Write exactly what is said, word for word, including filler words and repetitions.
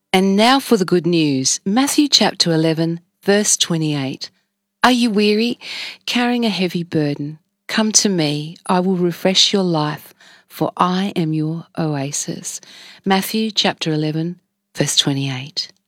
And now for the good news. Matthew chapter eleven, verse twenty-eight. Are you weary, carrying a heavy burden? Come to me, I will refresh your life, for I am your oasis. Matthew chapter eleven, verse twenty-eight.